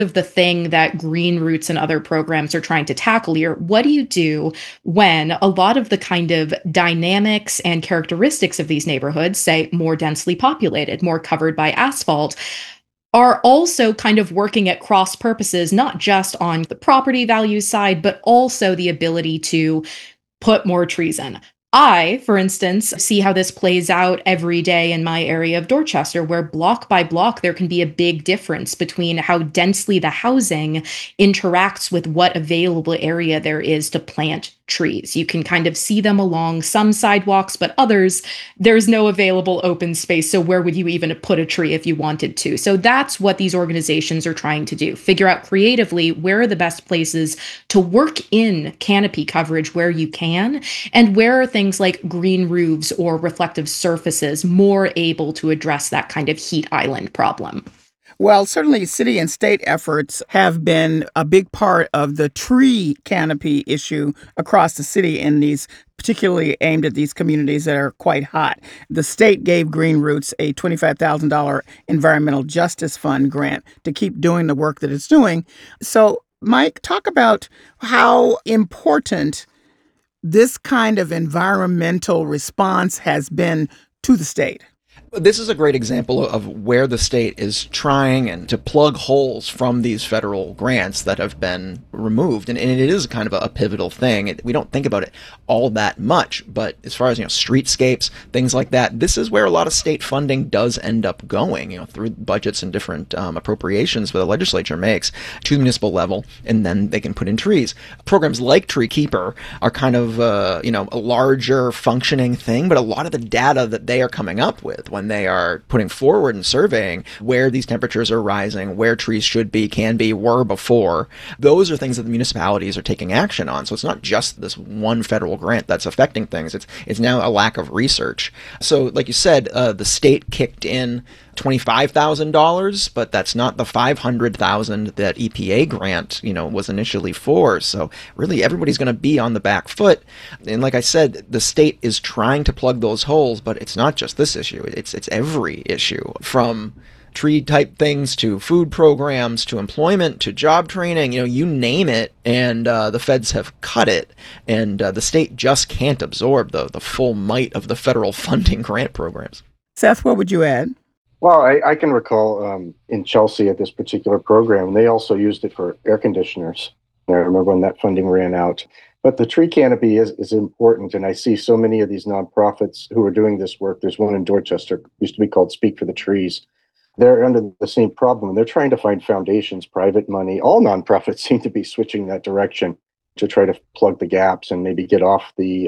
of the thing that Green Roots and other programs are trying to tackle here. What do you do when a lot of the kind of dynamics and characteristics of these neighborhoods, say more densely populated, more covered by asphalt, are also kind of working at cross purposes, not just on the property value side, but also the ability to put more trees in? I, for instance, see how this plays out every day in my area of Dorchester, where block by block, there can be a big difference between how densely the housing interacts with what available area there is to plant trees. You can kind of see them along some sidewalks, but others, there's no available open space. So where would you even put a tree if you wanted to? So that's what these organizations are trying to do. Figure out creatively where are the best places to work in canopy coverage where you can, and where are things like green roofs or reflective surfaces more able to address that kind of heat island problem. Well, certainly city and state efforts have been a big part of the tree canopy issue across the city in these particularly aimed at these communities that are quite hot. The state gave Green Roots a $25,000 Environmental Justice Fund grant to keep doing the work that it's doing. So, Mike, talk about how important this kind of environmental response has been to the state. This is a great example of where the state is trying and to plug holes from these federal grants that have been removed. And it is kind of a pivotal thing. We don't think about it all that much, but as far as, streetscapes, things like that, this is where a lot of state funding does end up going, through budgets and different appropriations that the legislature makes to the municipal level, and then they can put in trees. Programs like Tree Keeper are kind of, a larger functioning thing, but a lot of the data that they are coming up with when they are putting forward and surveying where these temperatures are rising, where trees should be, can be, were before, those are things that the municipalities are taking action on. So it's not just this one federal grant that's affecting things. It's now a lack of research. So like you said, the state kicked in $25,000, but that's not the $500,000 that EPA grant, was initially for. So really everybody's going to be on the back foot. And like I said, the state is trying to plug those holes, but it's not just this issue. It's every issue, from tree type things to food programs to employment to job training, you name it, and the feds have cut it, and the state just can't absorb the full might of the federal funding grant programs. Seth, what would you add? Well, I can recall in Chelsea at this particular program, they also used it for air conditioners. I remember when that funding ran out. But the tree canopy is important, and I see so many of these nonprofits who are doing this work. There's one in Dorchester, used to be called Speak for the Trees. They're under the same problem. They're trying to find foundations, private money. All nonprofits seem to be switching that direction to try to plug the gaps and maybe get off the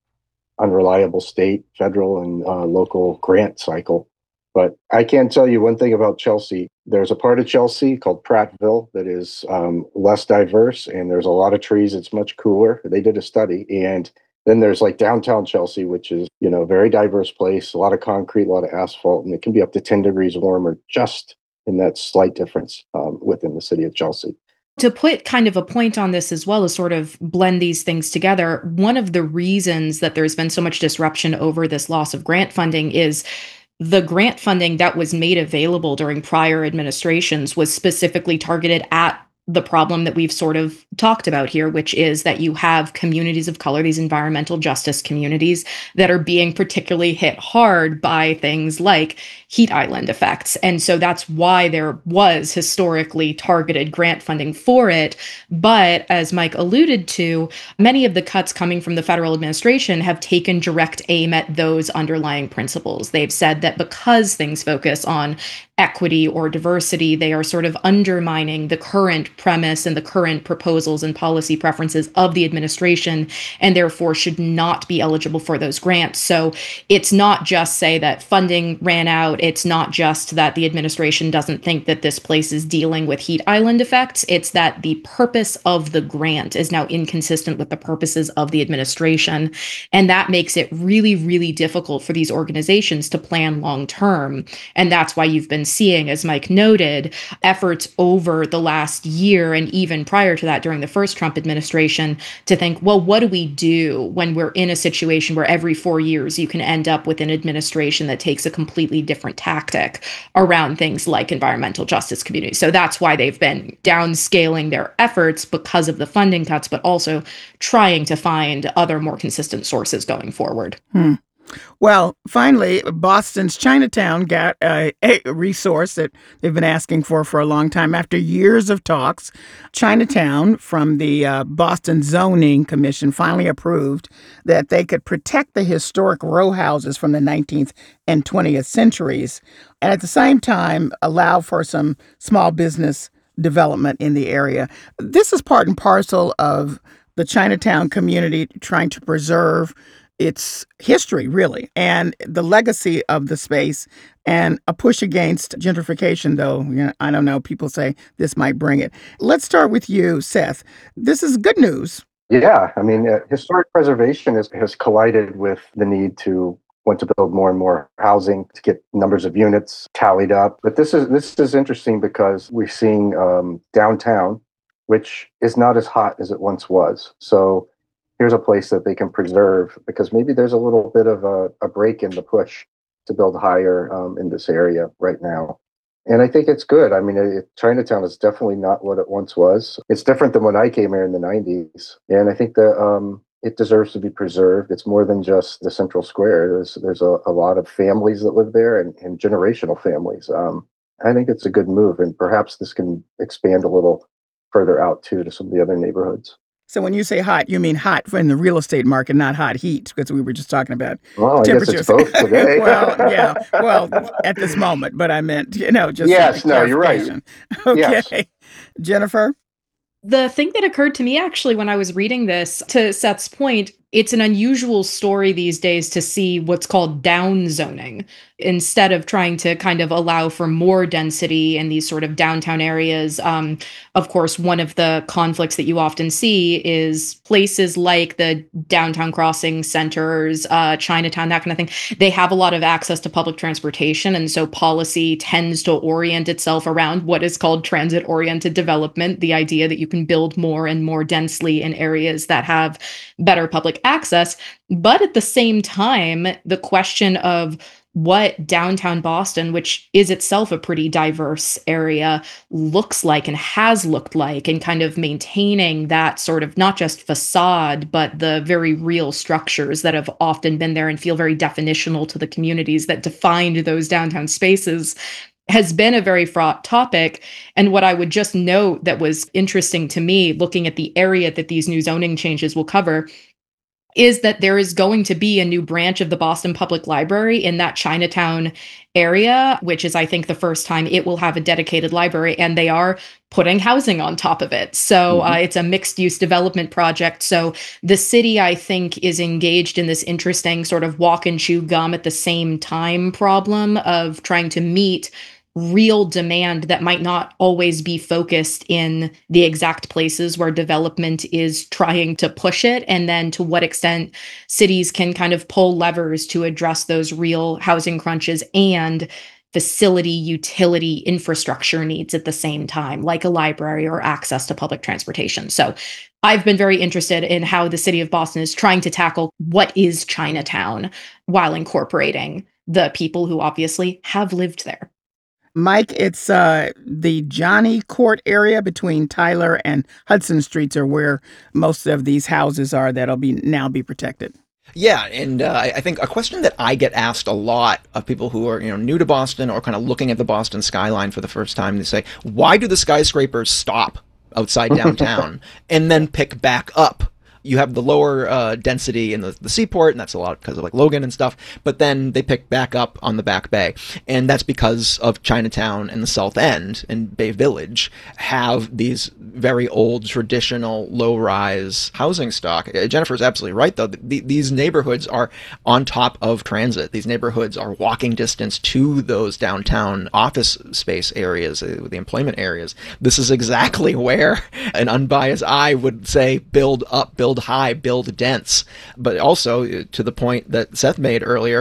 unreliable state, federal, and local grant cycle. But I can tell you one thing about Chelsea. There's a part of Chelsea called Prattville that is less diverse, and there's a lot of trees. It's much cooler. They did a study. And then there's like downtown Chelsea, which is, a very diverse place, a lot of concrete, a lot of asphalt, and it can be up to 10 degrees warmer just in that slight difference within the city of Chelsea. To put kind of a point on this as well as sort of blend these things together, one of the reasons that there's been so much disruption over this loss of grant funding is the grant funding that was made available during prior administrations was specifically targeted at the problem that we've sort of talked about here, which is that you have communities of color, these environmental justice communities, that are being particularly hit hard by things like heat island effects. And so that's why there was historically targeted grant funding for it. But as Mike alluded to, many of the cuts coming from the federal administration have taken direct aim at those underlying principles. They've said that because things focus on equity or diversity, they are sort of undermining the current premise and the current proposals and policy preferences of the administration, and therefore should not be eligible for those grants. So it's not just say that funding ran out. It's not just that the administration doesn't think that this place is dealing with heat island effects. It's that the purpose of the grant is now inconsistent with the purposes of the administration. And that makes it really, really difficult for these organizations to plan long term. And that's why you've been seeing, as Mike noted, efforts over the last year year, and even prior to that during the first Trump administration, to think, well, what do we do when we're in a situation where every 4 years you can end up with an administration that takes a completely different tactic around things like environmental justice communities? So that's why they've been downscaling their efforts because of the funding cuts, but also trying to find other more consistent sources going forward. Well, finally, Boston's Chinatown got a resource that they've been asking for a long time. After years of talks, Chinatown from the Boston Zoning Commission finally approved that they could protect the historic row houses from the 19th and 20th centuries, and at the same time allow for some small business development in the area. This is part and parcel of the Chinatown community trying to preserve its history, really, and the legacy of the space, and a push against gentrification, though, I don't know, people say this might bring it. Let's start with you, Seth. This is good news. Yeah, I mean, historic preservation has collided with the need to want to build more and more housing to get numbers of units tallied up. But this is interesting because we're seeing downtown, which is not as hot as it once was. So here's a place that they can preserve because maybe there's a little bit of a break in the push to build higher in this area right now. And I think it's good. I mean, Chinatown is definitely not what it once was. It's different than when I came here in the 90s. And I think that it deserves to be preserved. It's more than just the central square. There's a lot of families that live there and generational families. I think it's a good move. And perhaps this can expand a little further out, too, to some of the other neighborhoods. So when you say hot, you mean hot in the real estate market, not hot heat, because we were just talking about temperatures. I guess it's both today. Well, at this moment, but I meant, just yes, no, you're right. Okay, yes. Jennifer? The thing that occurred to me actually when I was reading this, to Seth's point, it's an unusual story these days to see what's called down zoning instead of trying to kind of allow for more density in these sort of downtown areas. Of course, one of the conflicts that you often see is places like the downtown crossing centers, Chinatown, that kind of thing. They have a lot of access to public transportation. And so policy tends to orient itself around what is called transit-oriented development, the idea that you can build more and more densely in areas that have better public access. But at the same time, the question of what downtown Boston, which is itself a pretty diverse area, looks like and has looked like, and kind of maintaining that sort of not just facade, but the very real structures that have often been there and feel very definitional to the communities that defined those downtown spaces, has been a very fraught topic. And what I would just note that was interesting to me, looking at the area that these new zoning changes will cover, is that there is going to be a new branch of the Boston Public Library in that Chinatown area, which is, I think, the first time it will have a dedicated library, and they are putting housing on top of it. So it's a mixed-use development project. So the city, I think, is engaged in this interesting sort of walk and chew gum at the same time problem of trying to meet real demand that might not always be focused in the exact places where development is trying to push it, and then to what extent cities can kind of pull levers to address those real housing crunches and facility, utility, infrastructure needs at the same time, like a library or access to public transportation. So I've been very interested in how the city of Boston is trying to tackle what is Chinatown while incorporating the people who obviously have lived there. Mike, it's the Johnny Court area between Tyler and Hudson Streets are where most of these houses are that'll now be protected. Yeah, and I think a question that I get asked a lot of people who are new to Boston or kind of looking at the Boston skyline for the first time, they say, why do the skyscrapers stop outside downtown and then pick back up? You have the lower density in the seaport, and that's a lot because of like Logan and stuff, but then they pick back up on the Back Bay. And that's because of Chinatown and the South End and Bay Village have these very old, traditional, low-rise housing stock. Jennifer's absolutely right, though. These neighborhoods are on top of transit. These neighborhoods are walking distance to those downtown office space areas, the employment areas. This is exactly where an unbiased eye would say build up, build high, build dense. But also, to the point that Seth made earlier,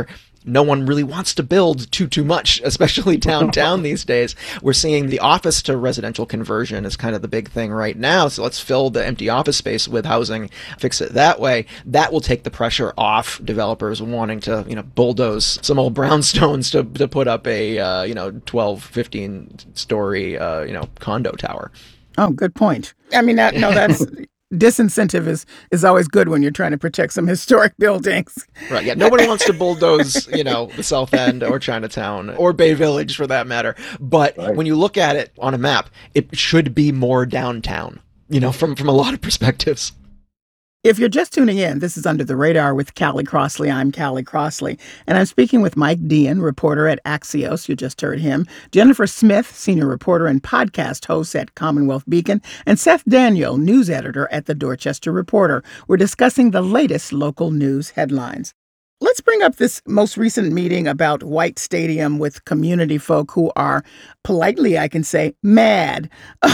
no one really wants to build too much, especially downtown these days. We're seeing the office to residential conversion is kind of the big thing right now. So let's fill the empty office space with housing, fix it that way. That will take the pressure off developers wanting to, bulldoze some old brownstones to put up a, 12, 15 story, condo tower. Oh, good point. I mean, that's disincentive is always good when you're trying to protect some historic buildings. Right. Yeah. Nobody wants to bulldoze, the South End or Chinatown or Bay Village for that matter. But when you look at it on a map, it should be more downtown, from a lot of perspectives. If you're just tuning in, this is Under the Radar with Callie Crossley. I'm Callie Crossley, and I'm speaking with Mike Dean, reporter at Axios. You just heard him. Jennifer Smith, senior reporter and podcast host at Commonwealth Beacon, and Seth Daniel, news editor at the Dorchester Reporter. We're discussing the latest local news headlines. Let's bring up this most recent meeting about White Stadium with community folk who are, politely I can say, mad.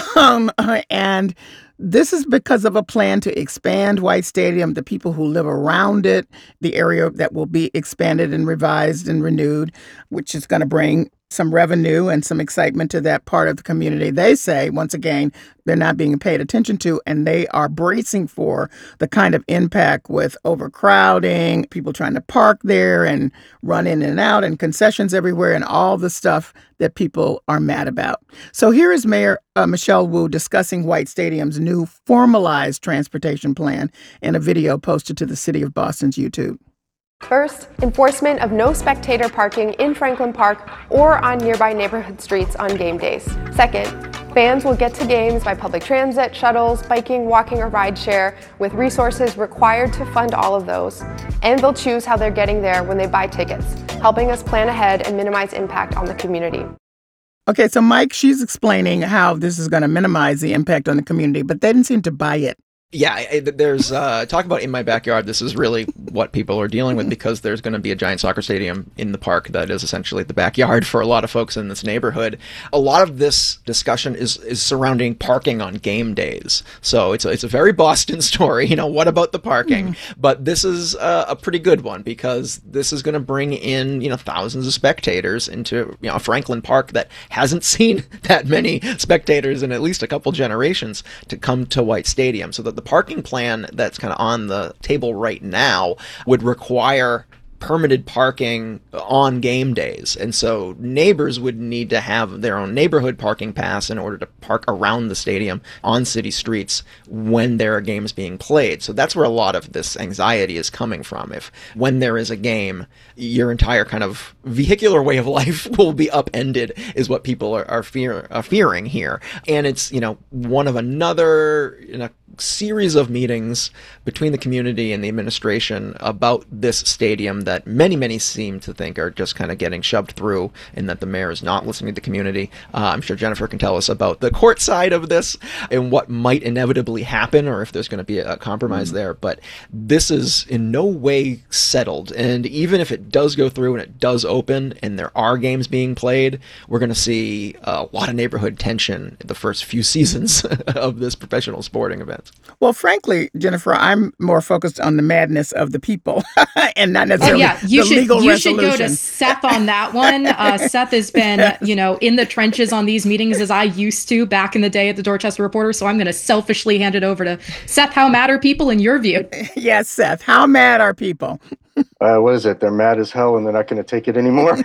And this is because of a plan to expand White Stadium, the people who live around it, the area that will be expanded and revised and renewed, which is going to bring some revenue and some excitement to that part of the community. They say, once again, they're not being paid attention to, and they are bracing for the kind of impact with overcrowding, people trying to park there and run in and out, and concessions everywhere, and all the stuff that people are mad about. So here is Mayor Michelle Wu discussing White Stadium's new formalized transportation plan in a video posted to the City of Boston's YouTube. First, enforcement of no spectator parking in Franklin Park or on nearby neighborhood streets on game days. Second, fans will get to games by public transit, shuttles, biking, walking, or rideshare, with resources required to fund all of those. And they'll choose how they're getting there when they buy tickets, helping us plan ahead and minimize impact on the community. Okay, so Mike, she's explaining how this is going to minimize the impact on the community, but they didn't seem to buy it. Yeah, there's talk about in my backyard. This is really what people are dealing with because there's going to be a giant soccer stadium in the park that is essentially the backyard for a lot of folks in this neighborhood. A lot of this discussion is surrounding parking on game days. So it's a very Boston story. What about the parking? But this is a pretty good one because this is going to bring in thousands of spectators into Franklin Park that hasn't seen that many spectators in at least a couple generations to come to White Stadium. So that the parking plan that's kind of on the table right now would require permitted parking on game days. And so neighbors would need to have their own neighborhood parking pass in order to park around the stadium on city streets when there are games being played. So that's where a lot of this anxiety is coming from. If when there is a game, your entire kind of vehicular way of life will be upended is what people are fearing here. And it's, one of another series of meetings between the community and the administration about this stadium that many seem to think are just kind of getting shoved through and that the mayor is not listening to the community. I'm sure Jennifer can tell us about the court side of this and what might inevitably happen or if there's going to be a compromise there. But this is in no way settled. And even if it does go through and it does open and there are games being played, we're going to see a lot of neighborhood tension in the first few seasons of this professional sporting event. Well, frankly, Jennifer, I'm more focused on the madness of the people and not necessarily the legal resolution. You should go to Seth on that one. Seth has been, in the trenches on these meetings as I used to back in the day at the Dorchester Reporter. So I'm going to selfishly hand it over to Seth. How mad are people in your view? Yes, Seth. How mad are people? What is it? They're mad as hell and they're not going to take it anymore.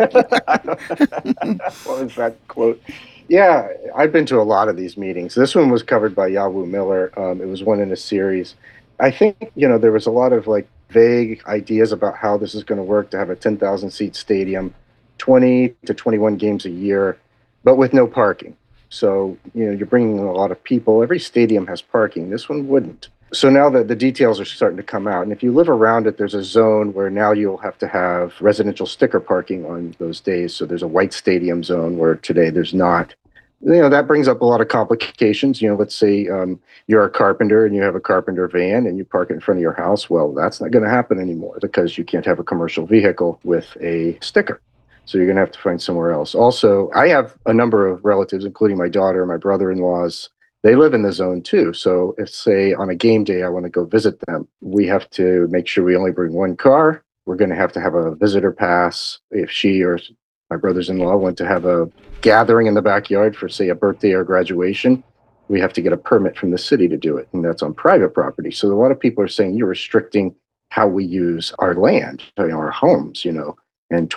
What was that quote? Yeah, I've been to a lot of these meetings. This one was covered by Yawu Miller. It was one in a series. I think, there was a lot of vague ideas about how this is going to work to have a 10,000 seat stadium, 20 to 21 games a year, but with no parking. So, you're bringing in a lot of people. Every stadium has parking. This one wouldn't. So now the details are starting to come out. And if you live around it, there's a zone where now you'll have to have residential sticker parking on those days. So there's a White Stadium zone where today there's not. That brings up a lot of complications. Let's say you're a carpenter and you have a carpenter van and you park it in front of your house. Well, that's not going to happen anymore because you can't have a commercial vehicle with a sticker. So you're going to have to find somewhere else. Also, I have a number of relatives, including my daughter and my brother-in-laws. They live in the zone too. So if, say, on a game day, I want to go visit them, we have to make sure we only bring one car. We're going to have a visitor pass if she or my brothers-in-law want to have a gathering in the backyard for, say, a birthday or graduation. We have to get a permit from the city to do it, and that's on private property. So a lot of people are saying you're restricting how we use our land, our homes, and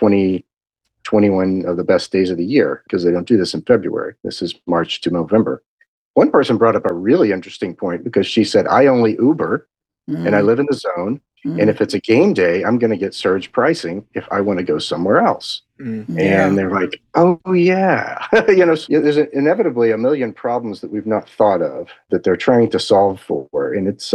21 of the best days of the year, because they don't do this in February. This is March to November. One person brought up a really interesting point because she said, I only Uber and I live in the zone. And if it's a game day, I'm going to get surge pricing if I want to go somewhere else. And they're like, oh, yeah. There's inevitably a million problems that we've not thought of that they're trying to solve for. And it's,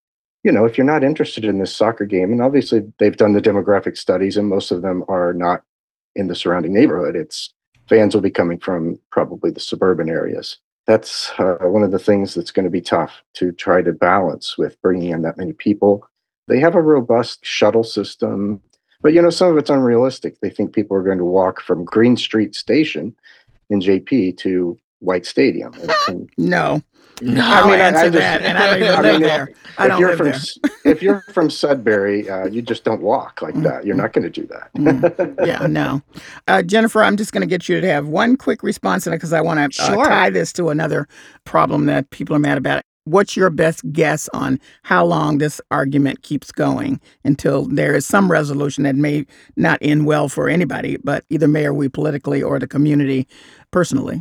if you're not interested in this soccer game, and obviously they've done the demographic studies and most of them are not in the surrounding neighborhood, it's fans will be coming from probably the suburban areas. That's one of the things that's going to be tough to try to balance with bringing in that many people. They have a robust shuttle system, but some of it's unrealistic. They think people are going to walk from Green Street Station in JP to White Stadium. No. No, I answer that, and I don't even live there. I don't live there. If you're from Sudbury, you just don't walk like that. You're not going to do that. Yeah, no. Jennifer, I'm just going to get you to have one quick response, because I want to tie this to another problem that people are mad about. What's your best guess on how long this argument keeps going until there is some resolution that may not end well for anybody, but either may or we politically or the community personally?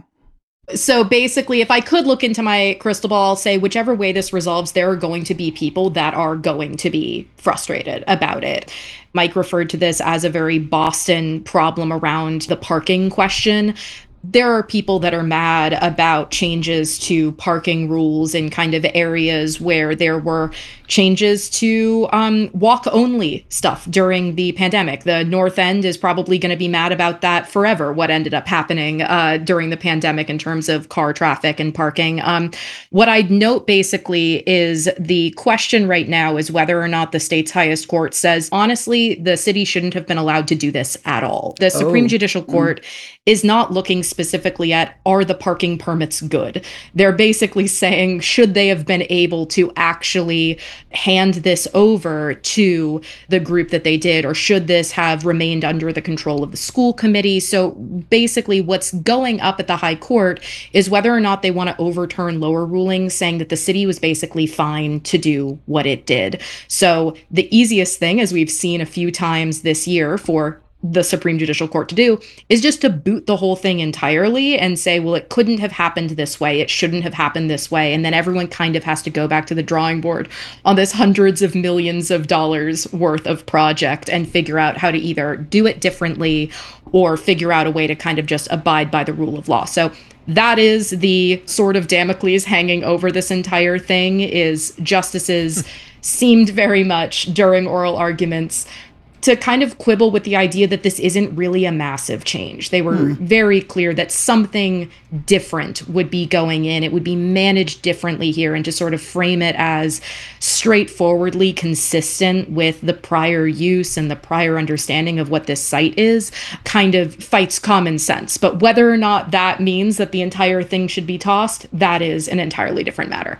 So basically, if I could look into my crystal ball, say whichever way this resolves, there are going to be people that are going to be frustrated about it. Mike referred to this as a very Boston problem around the parking question. There are people that are mad about changes to parking rules in kind of areas where there were changes to walk-only stuff during the pandemic. The North End is probably going to be mad about that forever, what ended up happening during the pandemic in terms of car traffic and parking. What I'd note basically is the question right now is whether or not the state's highest court says, honestly, the city shouldn't have been allowed to do this at all. The Supreme Judicial Court is not looking specifically at, are the parking permits good? They're basically saying, should they have been able to actually hand this over to the group that they did, or should this have remained under the control of the school committee? So basically what's going up at the high court is whether or not they want to overturn lower rulings saying that the city was basically fine to do what it did. So the easiest thing, as we've seen a few times this year for the Supreme Judicial Court to do, is just to boot the whole thing entirely and say, well, it couldn't have happened this way. It shouldn't have happened this way. And then everyone kind of has to go back to the drawing board on this hundreds of millions of dollars worth of project and figure out how to either do it differently or figure out a way to kind of just abide by the rule of law. So that is the sort of Damocles hanging over this entire thing, is justices seemed very much during oral arguments to kind of quibble with the idea that this isn't really a massive change. They were very clear that something different would be going in. It would be managed differently here, and to sort of frame it as straightforwardly consistent with the prior use and the prior understanding of what this site is kind of fights common sense. But whether or not that means that the entire thing should be tossed, that is an entirely different matter.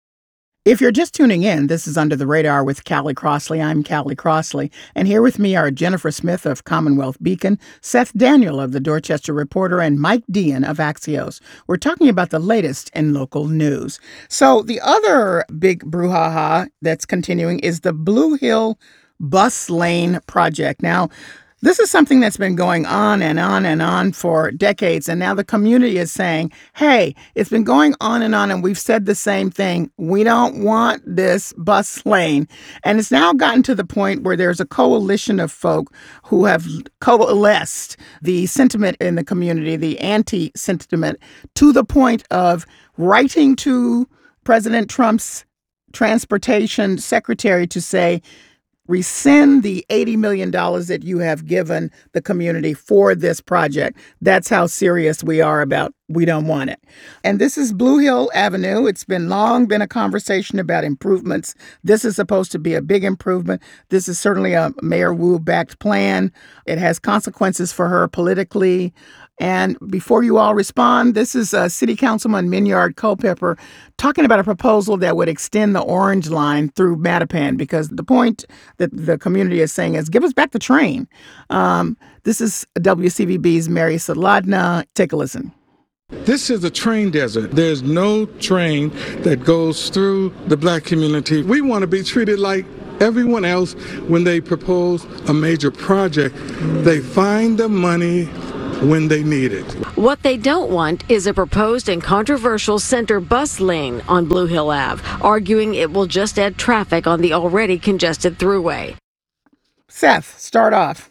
If you're just tuning in, this is Under the Radar with Callie Crossley. I'm Callie Crossley, and here with me are Jennifer Smith of Commonwealth Beacon, Seth Daniel of the Dorchester Reporter, and Mike Dean of Axios. We're talking about the latest in local news. So the other big brouhaha that's continuing is the Blue Hill Bus Lane project. Now, this is something that's been going on and on and on for decades, and now the community is saying, hey, it's been going on, and we've said the same thing. We don't want this bus lane. And it's now gotten to the point where there's a coalition of folk who have coalesced the sentiment in the community, the anti-sentiment, to the point of writing to President Trump's transportation secretary to say, rescind the $80 million that you have given the community for this project. That's how serious we are about we don't want it. And this is Blue Hill Avenue. It's been long been a conversation about improvements. This is supposed to be a big improvement. This is certainly a Mayor Wu-backed plan. It has consequences for her politically. And before you all respond, this is City Councilman Minyard Culpepper talking about a proposal that would extend the Orange Line through Mattapan, because the point that the community is saying is, give us back the train. This is WCVB's Mary Saladna. Take a listen. This is a train desert. There's no train that goes through the Black community. We want to be treated like everyone else. When they propose a major project, they find the money when they need it. What they don't want is a proposed and controversial center bus lane on Blue Hill Ave, arguing it will just add traffic on the already congested thruway. Seth, start off.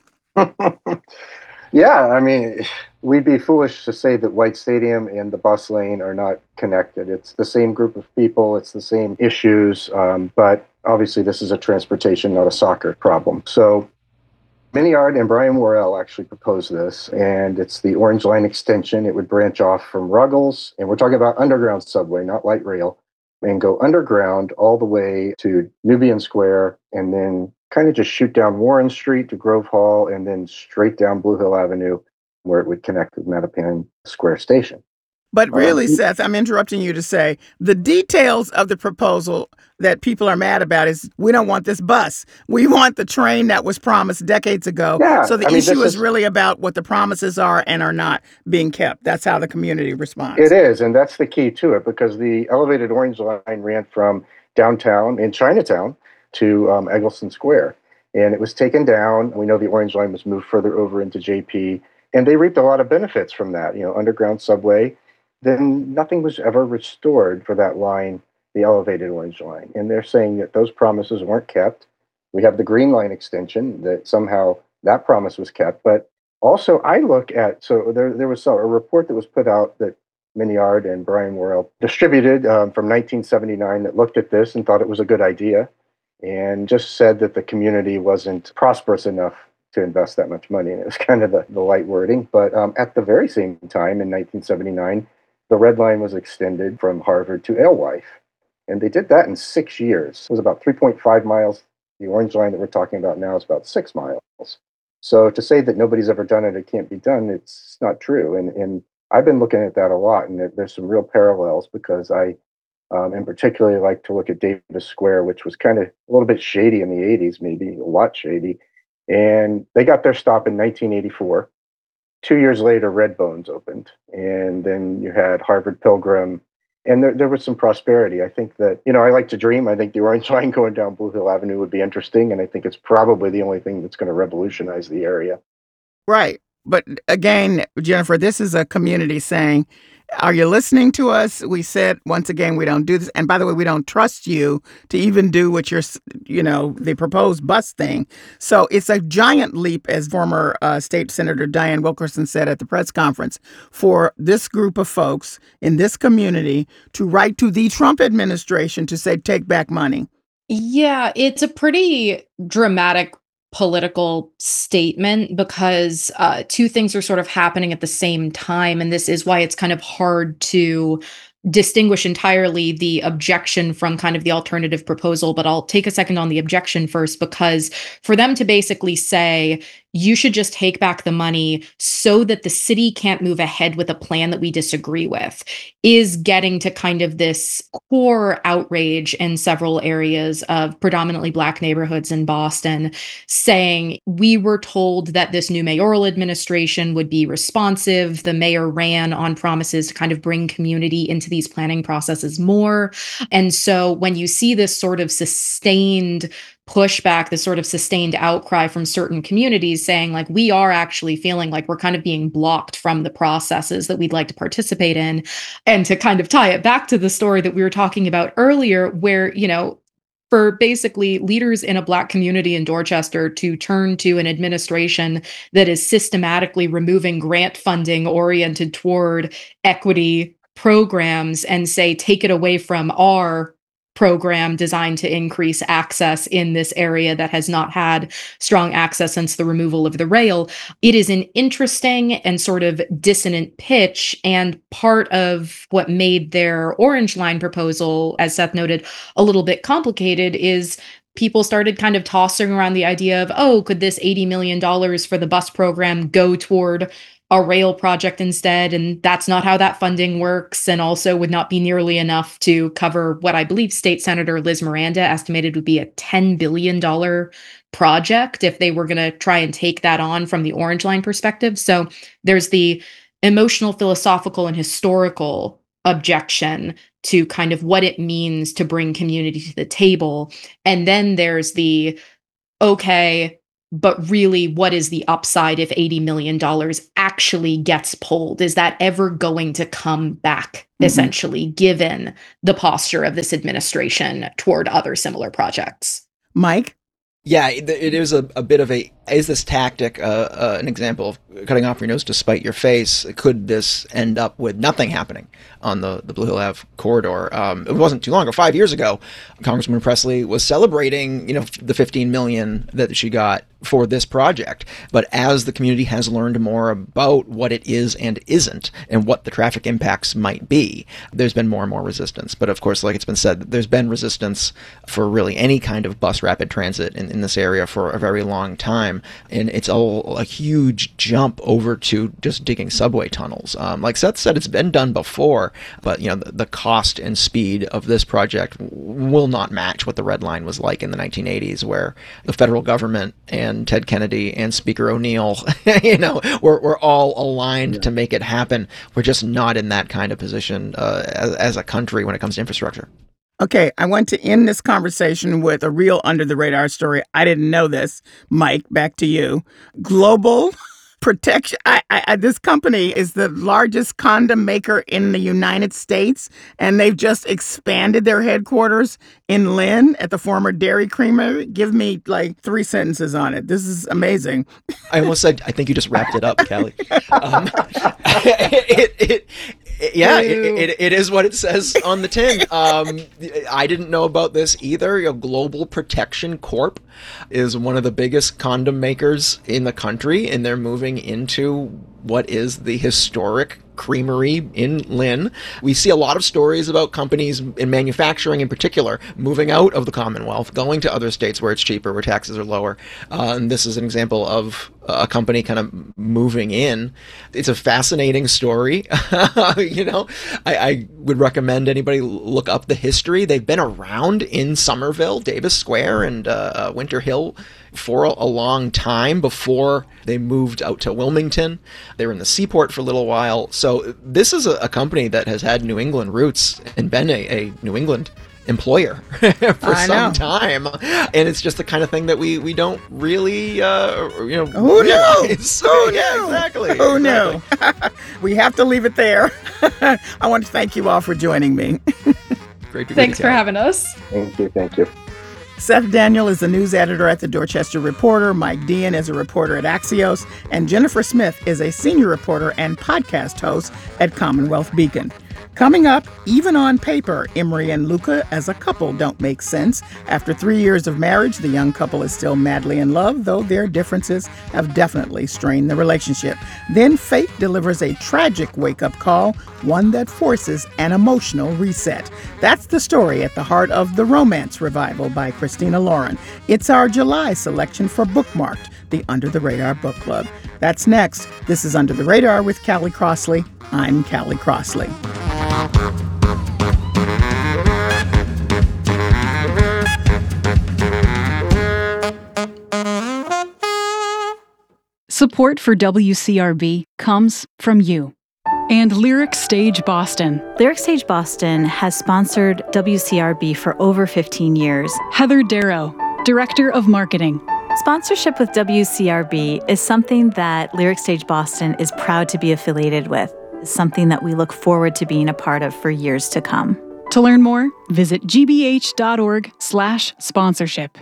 Yeah, I mean, we'd be foolish to say that White Stadium and the bus lane are not connected. It's the same group of people, it's the same issues, but obviously this is a transportation, not a soccer problem. So Minyard and Brian Worrell actually proposed this, and it's the Orange Line extension. It would branch off from Ruggles, and we're talking about underground subway, not light rail, and go underground all the way to Nubian Square, and then kind of just shoot down Warren Street to Grove Hall, and then straight down Blue Hill Avenue, where it would connect with Mattapan Square Station. But really, Seth, I'm interrupting you to say the details of the proposal that people are mad about is, we don't want this bus. We want the train that was promised decades ago. Yeah, so the issue is really about what the promises are and are not being kept. That's how the community responds. It is, and that's the key to it, because the elevated Orange Line ran from downtown in Chinatown to Eggleston Square, and it was taken down. We know the Orange Line was moved further over into JP, and they reaped a lot of benefits from that, underground subway. Then nothing was ever restored for that line, the elevated Orange Line. And they're saying that those promises weren't kept. We have the Green Line extension, that somehow that promise was kept. But also I look at, so there was a report that was put out that Minyard and Brian Worrell distributed from 1979 that looked at this and thought it was a good idea, and just said that the community wasn't prosperous enough to invest that much money. And it was kind of the light wording. But at the very same time, in 1979, the Red Line was extended from Harvard to Alewife. And they did that in 6 years. It was about 3.5 miles. The Orange Line that we're talking about now is about 6 miles. So to say that nobody's ever done it, it can't be done, it's not true. And I've been looking at that a lot, and there's some real parallels, because I in particularly like to look at Davis Square, which was kind of a little bit shady in the 80s, maybe a lot shady. And they got their stop in 1984. 2 years later, Red Bones opened, and then you had Harvard Pilgrim, and there was some prosperity. I think that, I like to dream. I think the Orange Line going down Blue Hill Avenue would be interesting, and I think it's probably the only thing that's going to revolutionize the area. Right. But again, Jennifer, this is a community saying, are you listening to us? We said, once again, we don't do this. And by the way, we don't trust you to even do what you're, the proposed bus thing. So it's a giant leap, as former State Senator Diane Wilkerson said at the press conference, for this group of folks in this community to write to the Trump administration to say, take back money. Yeah, it's a pretty dramatic political statement, because two things are sort of happening at the same time. And this is why it's kind of hard to distinguish entirely the objection from kind of the alternative proposal. But I'll take a second on the objection first, because for them to basically say, you should just take back the money so that the city can't move ahead with a plan that we disagree with, is getting to kind of this core outrage in several areas of predominantly Black neighborhoods in Boston, saying, we were told that this new mayoral administration would be responsive. The mayor ran on promises to kind of bring community into these planning processes more. And so when you see this sort of sustained pushback, this sort of sustained outcry from certain communities saying, like, we are actually feeling like we're kind of being blocked from the processes that we'd like to participate in. And to kind of tie it back to the story that we were talking about earlier, where, for basically leaders in a Black community in Dorchester to turn to an administration that is systematically removing grant funding oriented toward equity programs and say, take it away from our program designed to increase access in this area that has not had strong access since the removal of the rail. It is an interesting and sort of dissonant pitch, and part of what made their Orange Line proposal, as Seth noted, a little bit complicated is people started kind of tossing around the idea of, could this $80 million for the bus program go toward a rail project instead, and that's not how that funding works, and also would not be nearly enough to cover what I believe State Senator Liz Miranda estimated would be a $10 billion project if they were going to try and take that on from the Orange Line perspective. So there's the emotional, philosophical, and historical objection to kind of what it means to bring community to the table. And then there's the, okay, but really, what is the upside if $80 million actually gets pulled? Is that ever going to come back, essentially, given the posture of this administration toward other similar projects? Mike? Yeah, it is a bit of is this tactic an example of cutting off your nose to spite your face? Could this end up with nothing happening on the Blue Hill Ave corridor? It wasn't too long ago, 5 years ago, Congresswoman Presley was celebrating, the $15 million that she got for this project. But as the community has learned more about what it is and isn't, and what the traffic impacts might be, there's been more and more resistance. But of course, like it's been said, there's been resistance for really any kind of bus rapid transit in this area for a very long time. And it's all a huge jump over to just digging subway tunnels. Like Seth said, it's been done before, but the cost and speed of this project will not match what the Red Line was like in the 1980s, where the federal government and Ted Kennedy and Speaker O'Neill, we're all aligned to make it happen. We're just not in that kind of position as a country when it comes to infrastructure. Okay, I want to end this conversation with a real under-the-radar story. I didn't know this. Mike, back to you. Global Protection. This company is the largest condom maker in the United States, and they've just expanded their headquarters in Lynn at the former Dairy Creamery. Give me like 3 sentences on it. This is amazing. I almost said, I think you just wrapped it up, Callie. It is what it says on the tin. I didn't know about this either. Global Protection Corp is one of the biggest condom makers in the country, and they're moving into what is the historic creamery in Lynn. We see a lot of stories about companies in manufacturing in particular moving out of the Commonwealth, going to other states where it's cheaper, where taxes are lower. And this is an example of a company kind of moving in. It's a fascinating story. I would recommend anybody look up the history. They've been around in Somerville, Davis Square, and Winter Hill for a long time before they moved out to Wilmington. They were in the Seaport for a little while. So this is a company that has had New England roots and been a New England employer for some time. And it's just the kind of thing that we don't really, Who knew? realize. Who knew? Yeah, exactly. Who knew? We have to leave it there. I want to thank you all for joining me. Great to be Thanks with you. for having us. Thank you. Seth Daniel is the news editor at the Dorchester Reporter. Mike Dean is a reporter at Axios. And Jennifer Smith is a senior reporter and podcast host at Commonwealth Beacon. Coming up, even on paper, Emery and Luca as a couple don't make sense. After 3 years of marriage, the young couple is still madly in love, though their differences have definitely strained the relationship. Then fate delivers a tragic wake-up call, one that forces an emotional reset. That's the story at the heart of The Romance Revival by Christina Lauren. It's our July selection for Bookmarked, the Under the Radar Book Club. That's next. This is Under the Radar with Callie Crossley. I'm Callie Crossley. Support for WCRB comes from you and Lyric Stage Boston. Lyric Stage Boston has sponsored WCRB for over 15 years. Heather Darrow, Director of Marketing. Sponsorship with WCRB is something that Lyric Stage Boston is proud to be affiliated with. It's something that we look forward to being a part of for years to come. To learn more, visit gbh.org/sponsorship.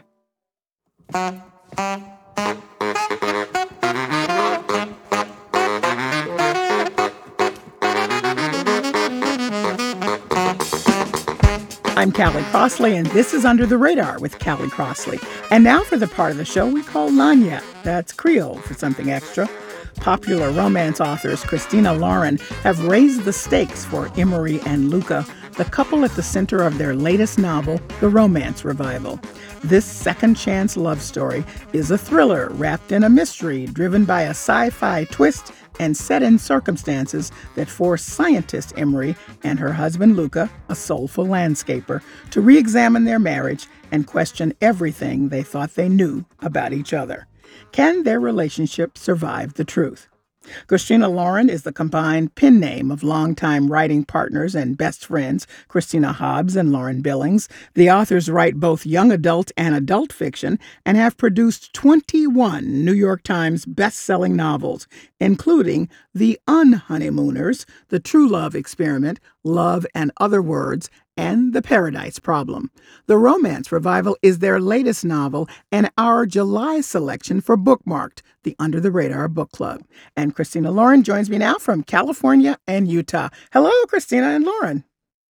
I'm Callie Crossley, and this is Under the Radar with Callie Crossley. And now for the part of the show we call Lagniappe. That's Creole for something extra. Popular romance authors Christina Lauren have raised the stakes for Emery and Luca, the couple at the center of their latest novel, The Romance Revival. This second-chance love story is a thriller wrapped in a mystery driven by a sci-fi twist and set in circumstances that force scientist Emery and her husband Luca, a soulful landscaper, to re-examine their marriage and question everything they thought they knew about each other. Can their relationship survive the truth? Christina Lauren is the combined pen name of longtime writing partners and best friends Christina Hobbs and Lauren Billings. The authors write both young adult and adult fiction and have produced 21 New York Times best-selling novels, including The Unhoneymooners, The True Love Experiment, Love and Other Words, and The Paradise Problem. The Romance Revival is their latest novel and our July selection for Bookmarked, the Under the Radar Book Club. And Christina Lauren joins me now from California and Utah. Hello, Christina and Lauren.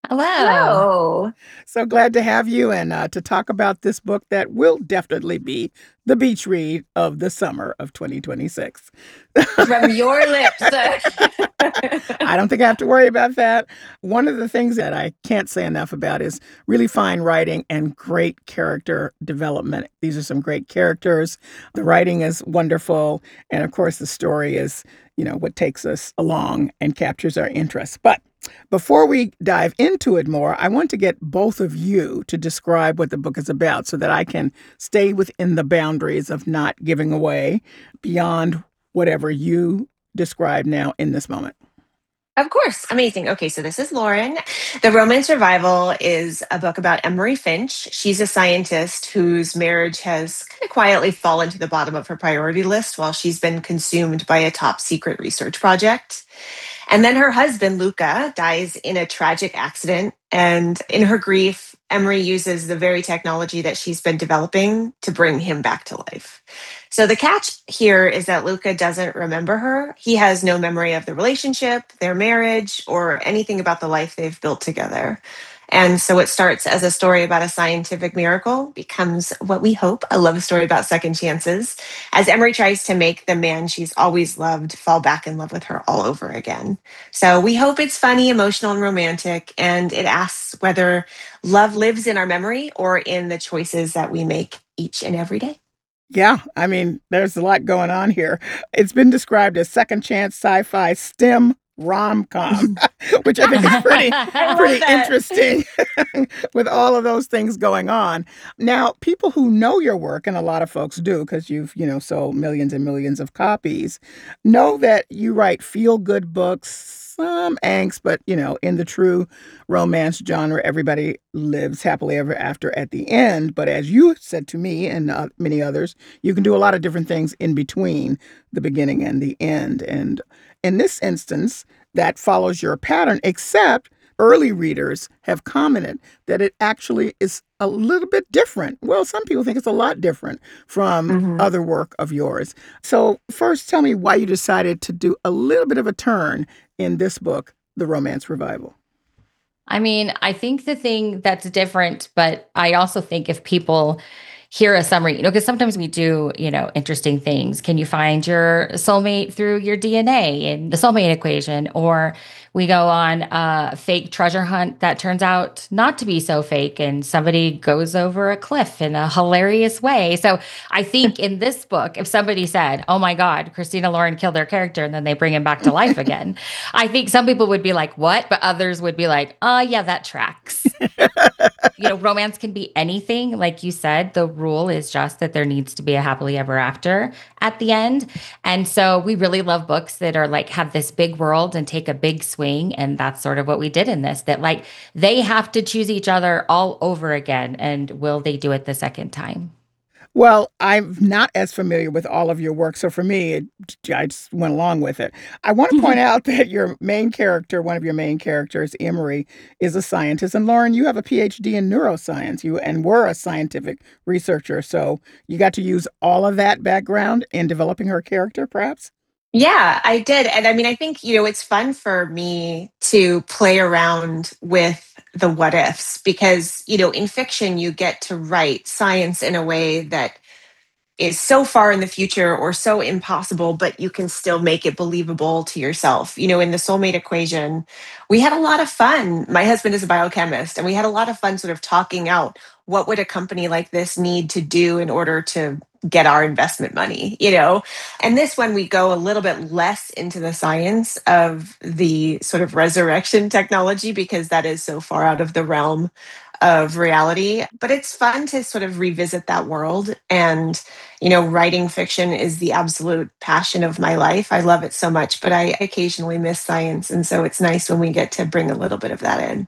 Hello. So glad to have you and to talk about this book that will definitely be the beach read of the summer of 2026. From your lips. I don't think I have to worry about that. One of the things that I can't say enough about is really fine writing and great character development. These are some great characters. The writing is wonderful. And of course, the story is, what takes us along and captures our interest. But before we dive into it more, I want to get both of you to describe what the book is about so that I can stay within the boundaries of not giving away beyond whatever you describe now in this moment. Of course. Amazing. Okay, so this is Lauren. The Romance Revival is a book about Emery Finch. She's a scientist whose marriage has kind of quietly fallen to the bottom of her priority list while she's been consumed by a top secret research project. And then her husband, Luca, dies in a tragic accident. And in her grief, Emery uses the very technology that she's been developing to bring him back to life. So the catch here is that Luca doesn't remember her. He has no memory of the relationship, their marriage, or anything about the life they've built together. And so it starts as a story about a scientific miracle, becomes what we hope, a love story about second chances, as Emery tries to make the man she's always loved fall back in love with her all over again. So we hope it's funny, emotional, and romantic, and it asks whether love lives in our memory or in the choices that we make each and every day. Yeah, I mean, there's a lot going on here. It's been described as second chance sci-fi STEM rom-com, which I think is pretty interesting with all of those things going on. Now, people who know your work, and a lot of folks do because you've, sold millions and millions of copies, know that you write feel-good books, some angst, but, in the true romance genre, everybody lives happily ever after at the end. But as you said to me and many others, you can do a lot of different things in between the beginning and the end. And in this instance, that follows your pattern, except early readers have commented that it actually is a little bit different. Well, some people think it's a lot different from other work of yours. So first, tell me why you decided to do a little bit of a turn in this book, The Romance Revival. I mean, I think the thing that's different, but I also think if people hear a summary, because sometimes we do, interesting things. Can you find your soulmate through your DNA in the soulmate equation? Or we go on a fake treasure hunt that turns out not to be so fake and somebody goes over a cliff in a hilarious way. So I think in this book, if somebody said, oh my God, Christina Lauren killed their character and then they bring him back to life again, I think some people would be like, what? But others would be like, yeah, that tracks. Romance can be anything. Like you said, the rule is just that there needs to be a happily ever after at the end. And so we really love books that are like have this big world and take a big swing. And that's sort of what we did in this, that like they have to choose each other all over again. And will they do it the second time? Well, I'm not as familiar with all of your work, so for me, I just went along with it. I want to point out that your main character, one of your main characters, Emery, is a scientist. And Lauren, you have a PhD in neuroscience. You were a scientific researcher, so you got to use all of that background in developing her character, perhaps? Yeah, I did. And I mean, I think, it's fun for me to play around with the what ifs because, in fiction, you get to write science in a way that is so far in the future or so impossible, but you can still make it believable to yourself. In the soulmate equation, we had a lot of fun. My husband is a biochemist, and we had a lot of fun sort of talking out what would a company like this need to do in order to get our investment money, you know? And this one, we go a little bit less into the science of the sort of resurrection technology because that is so far out of the realm of reality. But it's fun to sort of revisit that world. And, you know, writing fiction is the absolute passion of my life. I love it so much, but I occasionally miss science. And so it's nice when we get to bring a little bit of that in.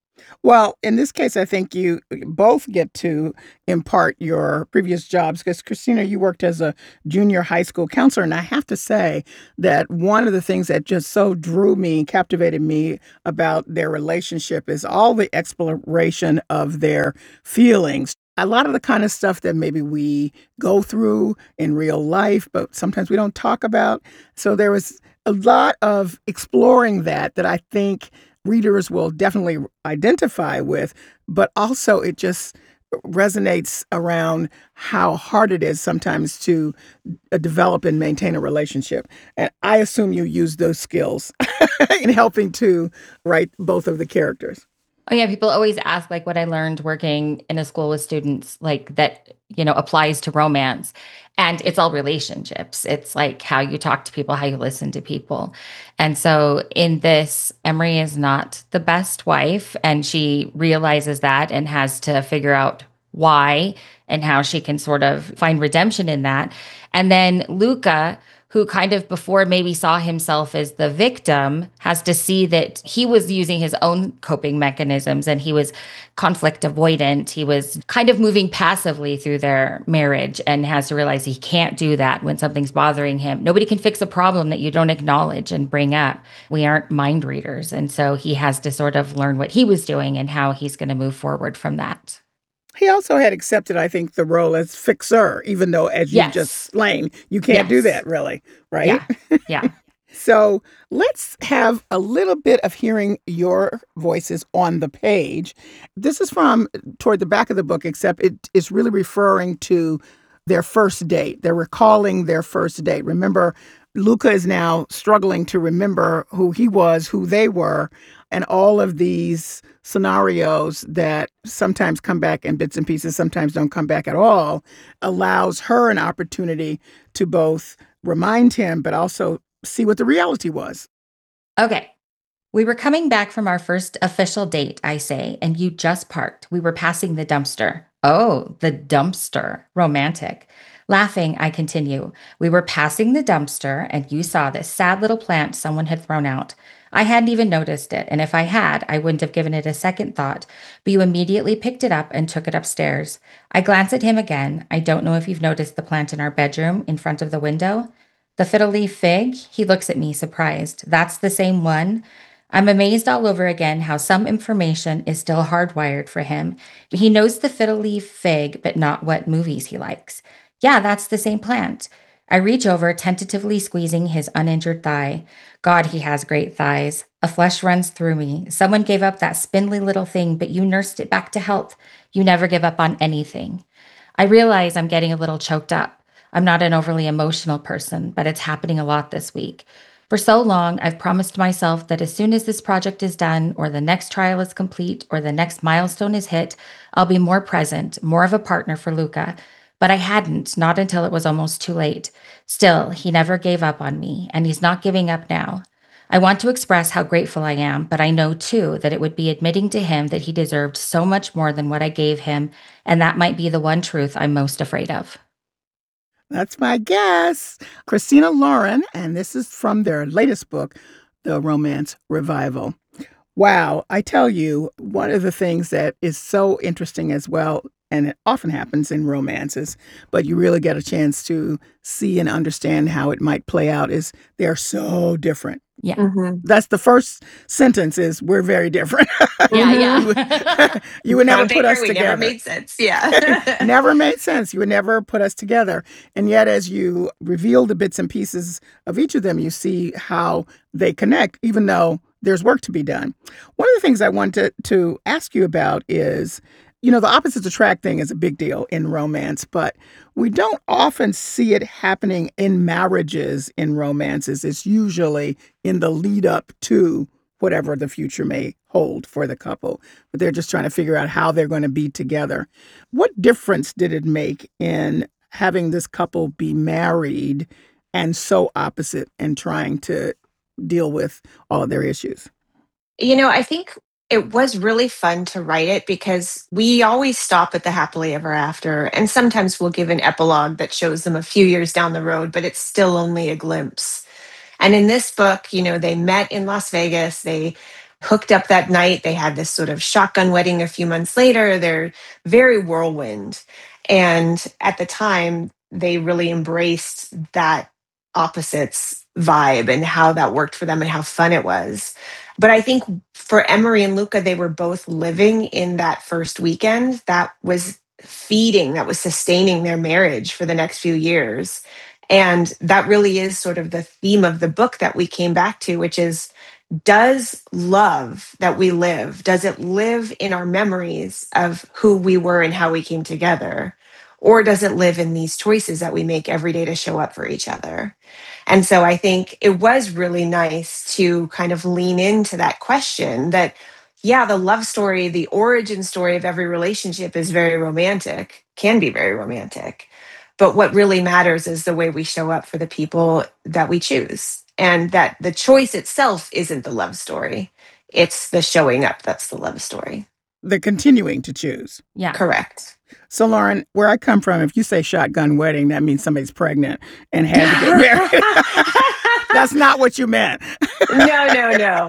Well, in this case, I think you both get to impart your previous jobs because, Christina, you worked as a junior high school counselor. And I have to say that one of the things that just so captivated me about their relationship is all the exploration of their feelings. A lot of the kind of stuff that maybe we go through in real life, but sometimes we don't talk about. So there was a lot of exploring that I think readers will definitely identify with, but also it just resonates around how hard it is sometimes to develop and maintain a relationship. And I assume you use those skills in helping to write both of the characters. Oh yeah, people always ask like what I learned working in a school with students like that, you know, applies to romance. And it's all relationships. It's like how you talk to people, how you listen to people. And so in this, Emery is not the best wife, and she realizes that and has to figure out why and how she can sort of find redemption in that. And then Luca, who kind of before maybe saw himself as the victim, has to see that he was using his own coping mechanisms and he was conflict avoidant. He was kind of moving passively through their marriage and has to realize he can't do that when something's bothering him. Nobody can fix a problem that you don't acknowledge and bring up. We aren't mind readers. And so he has to sort of learn what he was doing and how he's going to move forward from that. He also had accepted, I think, the role as fixer, even though, as you just explained, you can't do that really, right? Yeah. So let's have a little bit of hearing your voices on the page. This is from toward the back of the book, except it is really referring to their first date. They're recalling their first date. Remember, Luca is now struggling to remember who he was, who they were, and all of these scenarios that sometimes come back in bits and pieces, sometimes don't come back at all, allows her an opportunity to both remind him, but also see what the reality was. Okay. We were coming back from our first official date, I say, and you just parked. We were passing the dumpster. Oh, the dumpster. Romantic. Laughing, I continue. We were passing the dumpster, and you saw this sad little plant someone had thrown out. I hadn't even noticed it, and if I had, I wouldn't have given it a second thought, but you immediately picked it up and took it upstairs. I glance at him again. I don't know if you've noticed the plant in our bedroom in front of the window. The fiddle leaf fig? He looks at me, surprised. That's the same one? I'm amazed all over again how some information is still hardwired for him. He knows the fiddle leaf fig, but not what movies he likes. Yeah, that's the same plant. I reach over, tentatively squeezing his uninjured thigh. God, he has great thighs. A flush runs through me. Someone gave up that spindly little thing, but you nursed it back to health. You never give up on anything. I realize I'm getting a little choked up. I'm not an overly emotional person, but it's happening a lot this week. For so long, I've promised myself that as soon as this project is done, or the next trial is complete, or the next milestone is hit, I'll be more present, more of a partner for Luca. But I hadn't, not until it was almost too late. Still, he never gave up on me, and he's not giving up now. I want to express how grateful I am, but I know too that it would be admitting to him that he deserved so much more than what I gave him, and that might be the one truth I'm most afraid of. That's my guess. Christina Lauren, and this is from their latest book, The Romance Revival. Wow, I tell you, one of the things that is so interesting as well, and it often happens in romances, but you really get a chance to see and understand how it might play out, is they're so different. Yeah. Mm-hmm. That's the first sentence is, we're very different. Yeah. You would never put us together. Never made sense. Yeah. Never made sense. You would never put us together. And yet, as you reveal the bits and pieces of each of them, you see how they connect, even though there's work to be done. One of the things I wanted to ask you about is, you know, the opposites attract thing is a big deal in romance, but we don't often see it happening in marriages in romances. It's usually in the lead up to whatever the future may hold for the couple, but they're just trying to figure out how they're going to be together. What difference did it make in having this couple be married and so opposite and trying to deal with all of their issues? I think it was really fun to write it because we always stop at the happily ever after. And sometimes we'll give an epilogue that shows them a few years down the road, but it's still only a glimpse. And in this book, they met in Las Vegas. They hooked up that night. They had this sort of shotgun wedding a few months later. They're very whirlwind. And at the time, they really embraced that opposites vibe and how that worked for them and how fun it was. But I think for Emery and Luca, they were both living in that first weekend that was feeding, that was sustaining their marriage for the next few years. And that really is sort of the theme of the book that we came back to, which is, does love that we live, does it live in our memories of who we were and how we came together? Or does it live in these choices that we make every day to show up for each other? And so I think it was really nice to kind of lean into that question that, yeah, the love story, the origin story of every relationship is very romantic, can be very romantic. But what really matters is the way we show up for the people that we choose. And that the choice itself isn't the love story. It's the showing up that's the love story. The continuing to choose. Yeah. Correct. So, Lauren, where I come from, if you say shotgun wedding, that means somebody's pregnant and had to get married. That's not what you meant. No.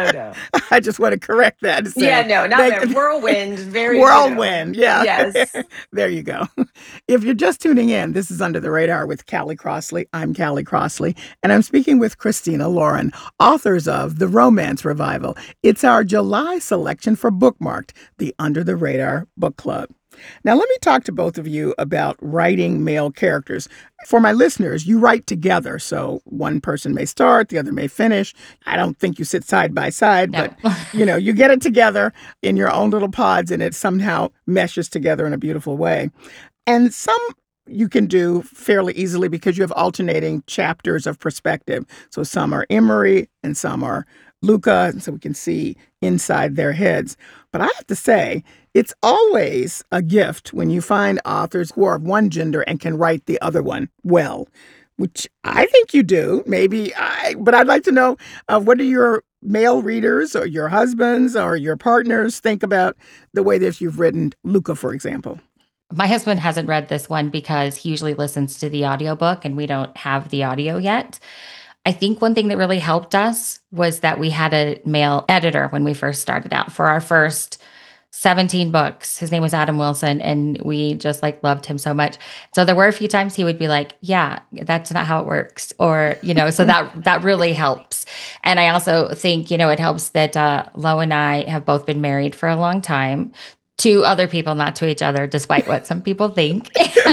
I just want to correct that. Yeah, no, not that. Whirlwind. Very whirlwind. Yeah. Yes. There you go. If you're just tuning in, this is Under the Radar with Callie Crossley. I'm Callie Crossley, and I'm speaking with Christina Lauren, authors of The Romance Revival. It's our July selection for Bookmarked, the Under the Radar Book Club. Now, let me talk to both of you about writing male characters. For my listeners, you write together, so one person may start, the other may finish. I don't think you sit side by side, No. but, you get it together in your own little pods, and it somehow meshes together in a beautiful way. And some you can do fairly easily because you have alternating chapters of perspective. So some are Emery and some are Luca, and so we can see inside their heads. But I have to say, it's always a gift when you find authors who are of one gender and can write the other one well, which I think you do. But I'd like to know, what do your male readers or your husbands or your partners think about the way that you've written Luca, for example? My husband hasn't read this one because he usually listens to the audiobook and we don't have the audio yet. I think one thing that really helped us was that we had a male editor when we first started out for our first 17 books. His name was Adam Wilson, and we just loved him so much. So there were a few times he would be like, yeah, that's not how it works. Or, so that really helps. And I also think, it helps that Lo and I have both been married for a long time. To other people, not to each other, despite what some people think.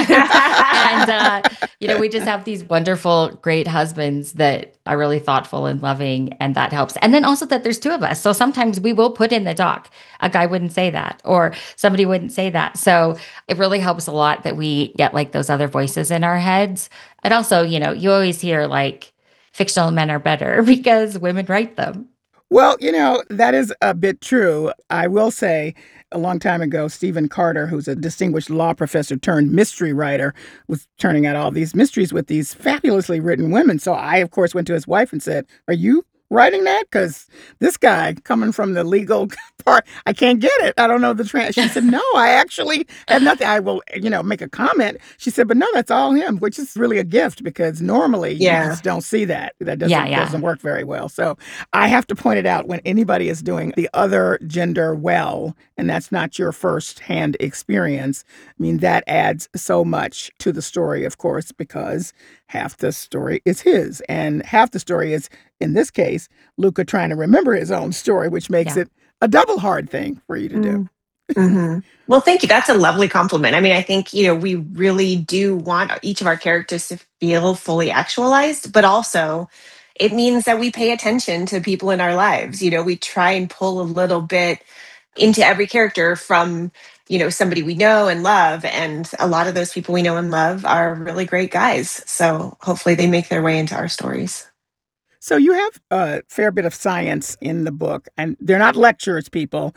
And, we just have these wonderful, great husbands that are really thoughtful and loving, and that helps. And then also that there's two of us. So sometimes we will put in the doc, a guy wouldn't say that, or somebody wouldn't say that. So it really helps a lot that we get those other voices in our heads. And also, you always hear fictional men are better because women write them. Well, that is a bit true. I will say, a long time ago, Stephen Carter, who's a distinguished law professor turned mystery writer, was turning out all these mysteries with these fabulously written women. So I, of course, went to his wife and said, "Are you writing that? Because this guy coming from the legal part, I can't get it. I don't know the trans." She said, "No, I actually had nothing. I will, make a comment." She said, "But no, that's all him," which is really a gift because normally you just don't see that. That doesn't work very well. So I have to point it out when anybody is doing the other gender well, and that's not your first-hand experience. I mean, that adds so much to the story, of course, because half the story is his, and half the story is, in this case, Luca trying to remember his own story, which makes it a double hard thing for you to do. Mm-hmm. Well, thank you. That's a lovely compliment. I mean, I think, we really do want each of our characters to feel fully actualized, but also it means that we pay attention to people in our lives. We try and pull a little bit into every character from, somebody we know and love. And a lot of those people we know and love are really great guys. So hopefully they make their way into our stories. So you have a fair bit of science in the book, and they're not lectures, people.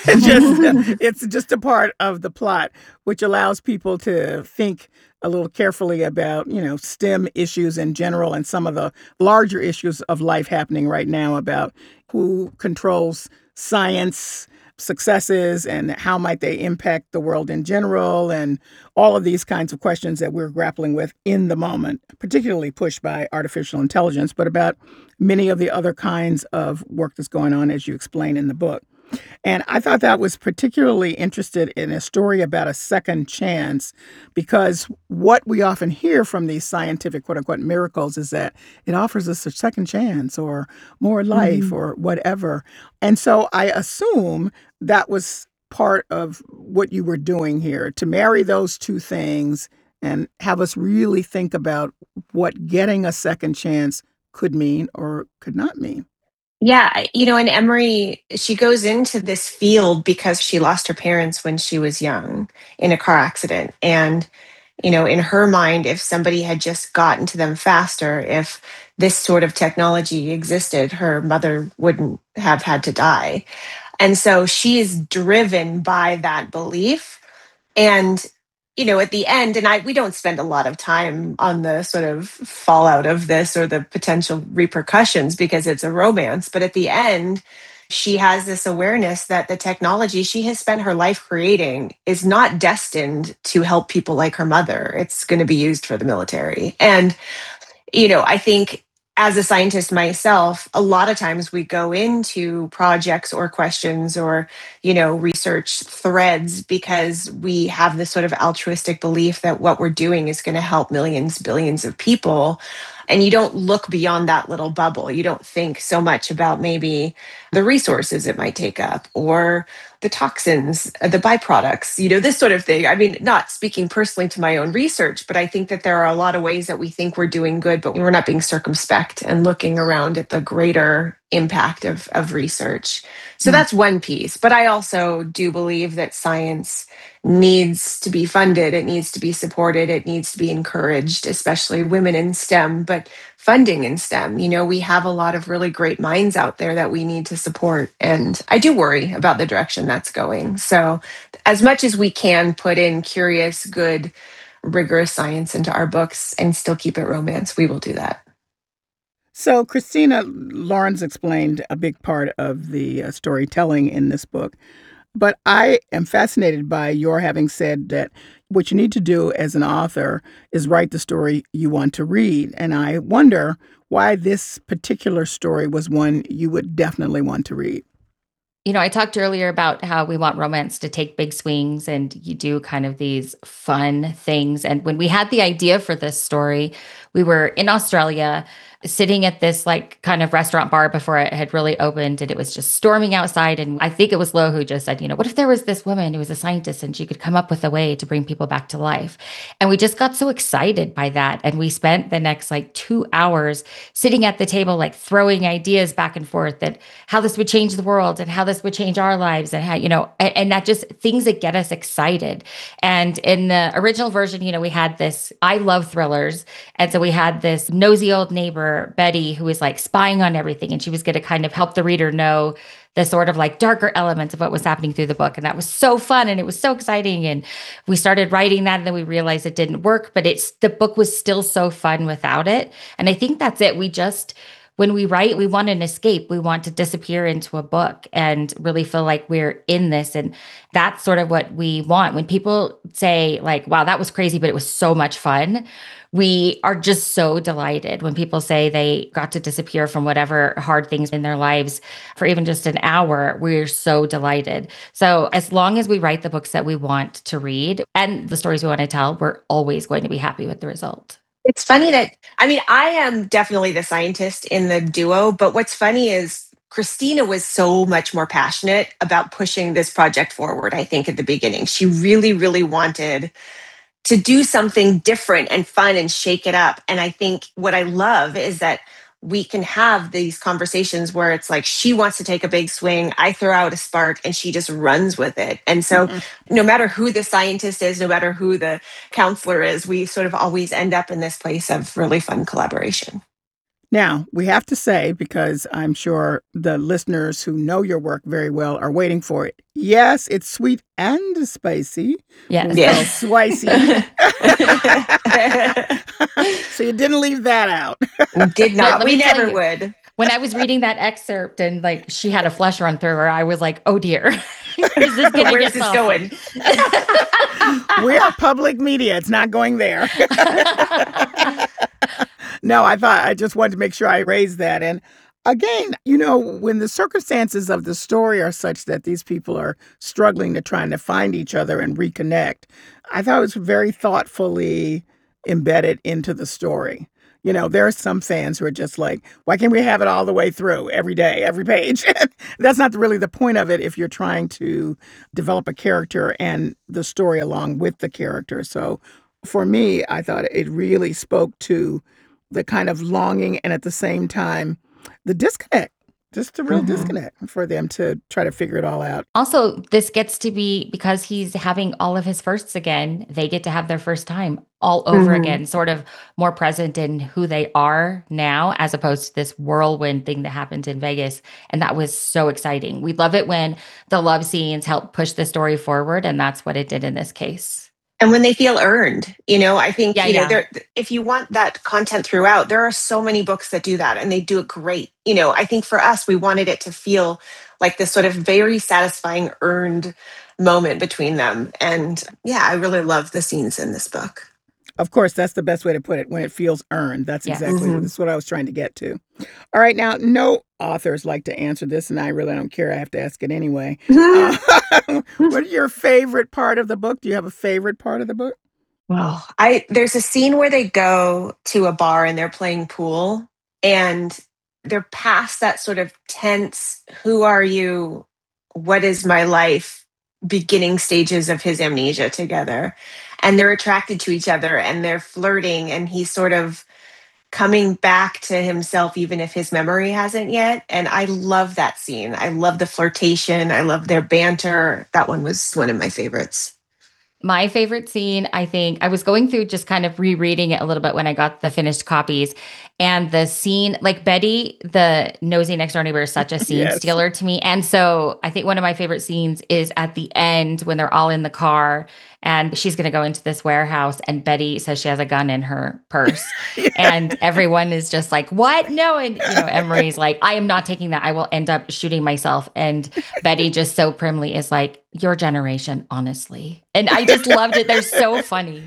It's just a part of the plot, which allows people to think a little carefully about, STEM issues in general and some of the larger issues of life happening right now about who controls science successes and how might they impact the world in general, and all of these kinds of questions that we're grappling with in the moment, particularly pushed by artificial intelligence, but about many of the other kinds of work that's going on, as you explain in the book. And I thought that was particularly interested in a story about a second chance, because what we often hear from these scientific quote unquote miracles is that it offers us a second chance or more life or whatever. And so I assume that was part of what you were doing here, to marry those two things and have us really think about what getting a second chance could mean or could not mean. Yeah, and Emery, she goes into this field because she lost her parents when she was young in a car accident. And, in her mind, if somebody had just gotten to them faster, if this sort of technology existed, her mother wouldn't have had to die. And so she is driven by that belief. And at the end, and we don't spend a lot of time on the sort of fallout of this or the potential repercussions because it's a romance. But at the end, she has this awareness that the technology she has spent her life creating is not destined to help people like her mother. It's going to be used for the military. And, I think as a scientist myself, a lot of times we go into projects or questions or, research threads because we have this sort of altruistic belief that what we're doing is going to help millions, billions of people. And you don't look beyond that little bubble. You don't think so much about maybe the resources it might take up or the toxins, the byproducts, this sort of thing. I mean, not speaking personally to my own research, but I think that there are a lot of ways that we think we're doing good, but we're not being circumspect and looking around at the greater impact of research. So that's one piece. But I also do believe that science needs to be funded. It needs to be supported. It needs to be encouraged, especially women in STEM, but funding in STEM. We have a lot of really great minds out there that we need to support. And I do worry about the direction that's going. So as much as we can put in curious, good, rigorous science into our books and still keep it romance, we will do that. So, Christina, Lauren's explained a big part of the storytelling in this book. But I am fascinated by your having said that what you need to do as an author is write the story you want to read. And I wonder why this particular story was one you would definitely want to read. I talked earlier about how we want romance to take big swings and you do kind of these fun things. And when we had the idea for this story, we were in Australia sitting at this kind of restaurant bar before it had really opened, and it was just storming outside. And I think it was Lo who just said, what if there was this woman who was a scientist and she could come up with a way to bring people back to life? And we just got so excited by that. And we spent the next 2 hours sitting at the table, throwing ideas back and forth that how this would change the world and how this would change our lives and how, and that just things that get us excited. And in the original version, we had this, I love thrillers. And so we had this nosy old neighbor, Betty, who was spying on everything. And she was going to kind of help the reader know the sort of darker elements of what was happening through the book. And that was so fun. And it was so exciting. And we started writing that and then we realized it didn't work, but the book was still so fun without it. And I think that's it. When we write, we want an escape. We want to disappear into a book and really feel like we're in this. And that's sort of what we want. When people say wow, that was crazy, but it was so much fun. We are just so delighted when people say they got to disappear from whatever hard things in their lives for even just an hour. We're so delighted. So as long as we write the books that we want to read and the stories we want to tell, we're always going to be happy with the result. It's funny that, I am definitely the scientist in the duo, but what's funny is Christina was so much more passionate about pushing this project forward, I think, at the beginning. She really, really wanted to do something different and fun and shake it up. And I think what I love is that we can have these conversations where it's she wants to take a big swing, I throw out a spark, and she just runs with it. And so no matter who the scientist is, no matter who the counselor is, we sort of always end up in this place of really fun collaboration. Now, we have to say, because I'm sure the listeners who know your work very well are waiting for it. Yes, it's sweet and spicy. Yes. Yes. Spicy. So you didn't leave that out. Did not. Let We me tell never you. would. When I was reading that excerpt and like she had a flush run through her, I was like, oh dear, is this gonna Where's get this saucy? going? We are public media. It's not going there. No, I just wanted to make sure I raised that. And again, when the circumstances of the story are such that these people are struggling to trying to find each other and reconnect, I thought it was very thoughtfully embedded into the story. There are some fans who are just like, why can't we have it all the way through every day, every page? That's not really the point of it if you're trying to develop a character and the story along with the character. So for me, I thought it really spoke to the kind of longing and at the same time, the disconnect. Just a real disconnect for them to try to figure it all out. Also, this gets to be, because he's having all of his firsts again, they get to have their first time all over again, sort of more present in who they are now, as opposed to this whirlwind thing that happened in Vegas. And that was so exciting. We love it when the love scenes help push the story forward. And that's what it did in this case. And when they feel earned, I think, Yeah. if you want that content throughout, there are so many books that do that and they do it great. I think for us, we wanted it to feel like this sort of very satisfying earned moment between them. And yeah, I really love the scenes in this book. Of course, that's the best way to put it, when it feels earned. That's exactly that's what I was trying to get to. All right. Now, no authors like to answer this, and I really don't care. I have to ask it anyway. What is your favorite part of the book? Do you have a favorite part of the book? Well, there's a scene where they go to a bar and they're playing pool, and they're past that sort of tense, who are you? What is my life? Beginning stages of his amnesia together. And they're attracted to each other and they're flirting, and he's sort of coming back to himself, even if his memory hasn't yet. And I love that scene. I love the flirtation. I love their banter. That one was one of my favorites. My favorite scene, I think, I was going through just kind of rereading it a little bit when I got the finished copies. And the scene, like Betty, the nosy next door neighbor, is such a scene stealer to me. And so I think one of my favorite scenes is at the end when they're all in the car and she's going to go into this warehouse and Betty says she has a gun in her purse. And everyone is just like, what? No. And, Emery's like, I am not taking that. I will end up shooting myself. And Betty just so primly is like, your generation, honestly. And I just loved it. They're so funny.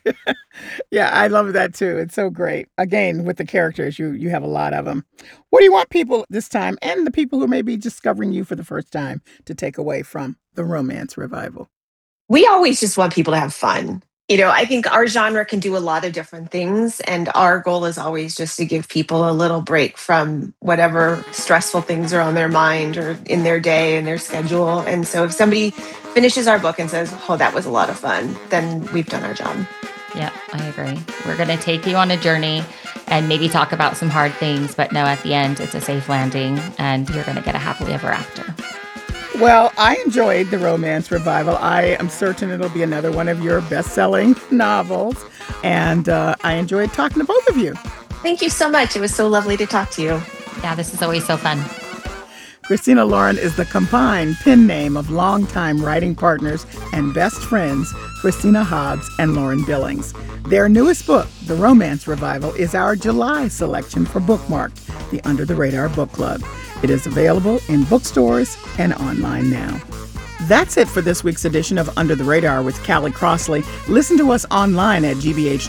Yeah, I love that too. It's so great. Again, with the characters, you have a lot of them. What do you want people this time, and the people who may be discovering you for the first time, to take away from the romance revival? We always just want people to have fun. I think our genre can do a lot of different things, and our goal is always just to give people a little break from whatever stressful things are on their mind or in their day and their schedule. And so if somebody finishes our book and says, oh, that was a lot of fun, then we've done our job. Yeah, I agree. We're going to take you on a journey and maybe talk about some hard things, but no, at the end, it's a safe landing and you're going to get a happily ever after. Well, I enjoyed the romance revival. I am certain it'll be another one of your best-selling novels. And I enjoyed talking to both of you. Thank you so much. It was so lovely to talk to you. Yeah, this is always so fun. Christina Lauren is the combined pen name of longtime writing partners and best friends, Christina Hobbs and Lauren Billings. Their newest book, The Romance Revival, is our July selection for Bookmarked, the Under the Radar Book Club. It is available in bookstores and online now. That's it for this week's edition of Under the Radar with Callie Crossley. Listen to us online at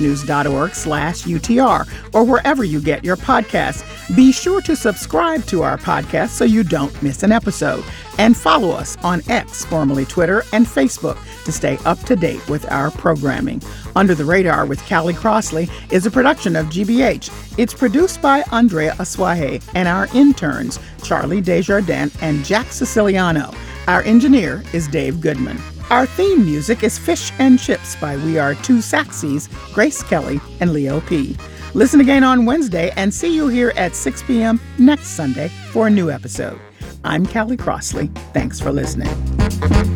gbhnews.org/UTR or wherever you get your podcasts. Be sure to subscribe to our podcast so you don't miss an episode. And follow us on X, formerly Twitter, and Facebook to stay up to date with our programming. Under the Radar with Callie Crossley is a production of GBH. It's produced by Andrea Aswahe and our interns, Charlie Desjardins and Jack Siciliano. Our engineer is Dave Goodman. Our theme music is Fish and Chips by We Are Two Saxies, Grace Kelly and Leo P. Listen again on Wednesday and see you here at 6 p.m. next Sunday for a new episode. I'm Callie Crossley. Thanks for listening.